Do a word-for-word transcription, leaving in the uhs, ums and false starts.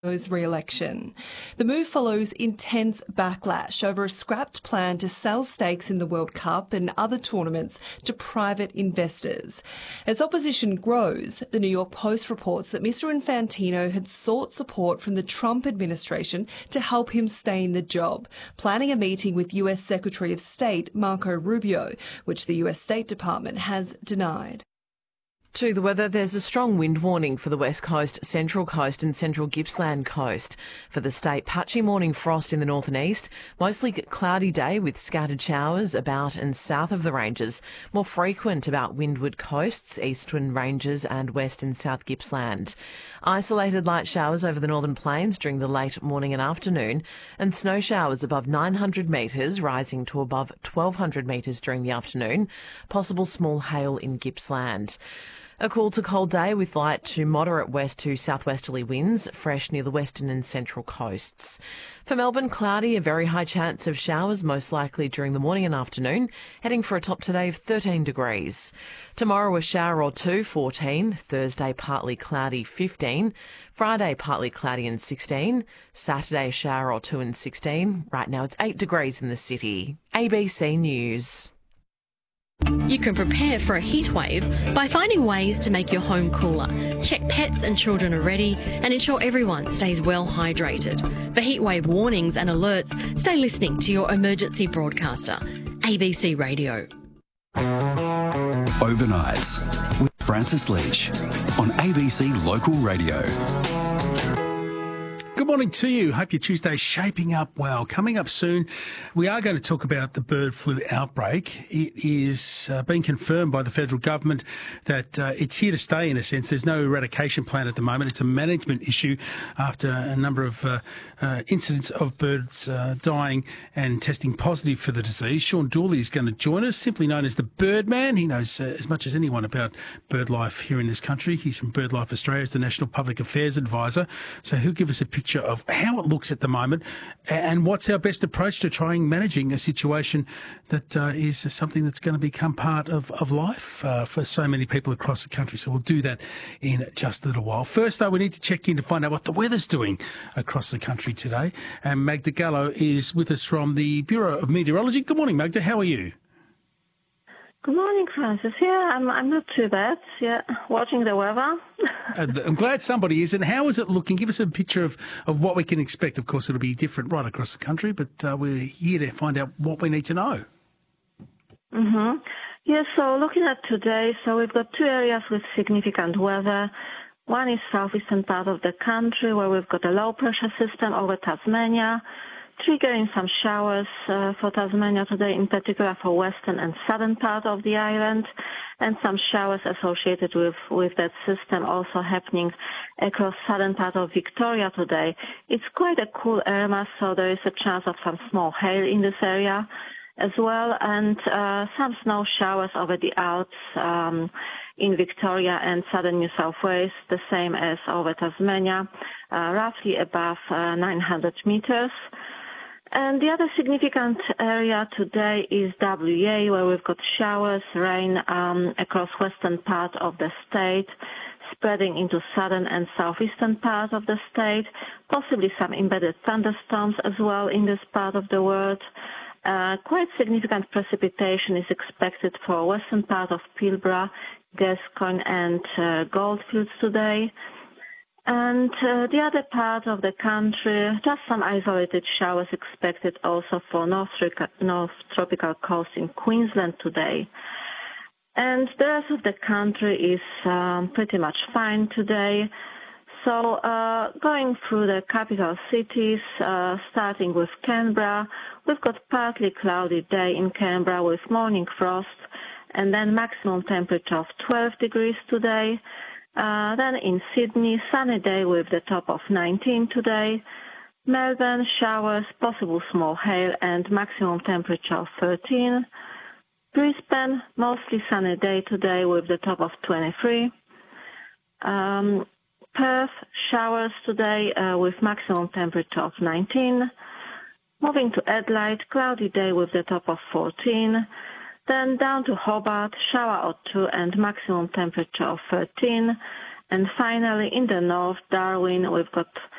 re-election. The move follows intense backlash over a scrapped plan to sell stakes in the World Cup and other tournaments to private investors. As opposition grows, the New York Post reports that Mister Infantino had sought support from the Trump administration to help him stay in the job, planning a meeting with U S Secretary of State Marco Rubio, which the U S State Department has denied. To the weather, there's a strong wind warning for the West Coast, Central Coast and Central Gippsland Coast. For the state, patchy morning frost in the north and east, mostly cloudy day with scattered showers about and south of the ranges, more frequent about windward coasts, eastern ranges and west and south Gippsland. Isolated light showers over the northern plains during the late morning and afternoon, and snow showers above nine hundred metres, rising to above twelve hundred metres during the afternoon. Possible small hail in Gippsland. A cool to cold day with light to moderate west to southwesterly winds, fresh near the western and central coasts. For Melbourne, cloudy, a very high chance of showers, most likely during the morning and afternoon, heading for a top today of thirteen degrees. Tomorrow a shower or two, fourteen. Thursday partly cloudy, fifteen. Friday partly cloudy and sixteen. Saturday a shower or two and sixteen. Right now it's eight degrees in the city. A B C News. You can prepare for a heat wave by finding ways to make your home cooler. Check pets and children are ready and ensure everyone stays well hydrated. For heat wave warnings and alerts, stay listening to your emergency broadcaster. A B C Radio. Overnights with Francis Leach on A B C Local Radio. Good morning to you. Hope your Tuesday's shaping up well. Coming up soon, we are going to talk about the bird flu outbreak. It is uh, being confirmed by the federal government that uh, it's here to stay in a sense. There's no eradication plan at the moment. It's a management issue after a number of uh, uh, incidents of birds uh, dying and testing positive for the disease. Sean Dooley is going to join us, simply known as the Birdman. He knows uh, as much as anyone about bird life here in this country. He's from BirdLife Australia as the National Public Affairs Advisor. So he'll give us a picture of how it looks at the moment and what's our best approach to trying managing a situation that uh, is something that's going to become part of, of life uh, for so many people across the country. So we'll do that in just a little while. First, though, we need to check in to find out what the weather's doing across the country today. And Magda Gallo is with us from the Bureau of Meteorology. Good morning, Magda. How are you? Good morning, Francis. Yeah, I'm I'm not too bad. Yeah, watching the weather. I'm glad somebody is. And how is it looking? Give us a picture of, of what we can expect. Of course, it'll be different right across the country, but uh, we're here to find out what we need to know. Mm-hmm. Yeah, so looking at today, so we've got two areas with significant weather. One is southeastern part of the country where we've got a low-pressure system over Tasmania, triggering some showers uh, for Tasmania today, in particular for western and southern part of the island, and some showers associated with, with that system also happening across southern part of Victoria today. It's quite a cool air mass, so there is a chance of some small hail in this area as well, and uh, some snow showers over the Alps um, in Victoria and southern New South Wales, the same as over Tasmania, uh, roughly above uh, nine hundred meters. And the other significant area today is W A, where we've got showers, rain um, across western part of the state, spreading into southern and southeastern part of the state, possibly some embedded thunderstorms as well in this part of the world. Uh, quite significant precipitation is expected for western part of Pilbara, Gascoyne and uh, Goldfields today. And uh, the other part of the country, just some isolated showers expected also for North, North Tropical Coast in Queensland today. And the rest of the country is um, pretty much fine today. So uh, going through the capital cities, uh, starting with Canberra, we've got partly cloudy day in Canberra with morning frost, and then maximum temperature of twelve degrees today. Uh, then in Sydney, sunny day with the top of nineteen today. Melbourne, showers, possible small hail, and maximum temperature of thirteen. Brisbane, mostly sunny day today with the top of twenty-three. Um, Perth, showers today uh, with maximum temperature of nineteen. Moving to Adelaide, cloudy day with the top of fourteen. Then down to Hobart, shower or two and maximum temperature of thirteen. And finally in the north, Darwin, we've got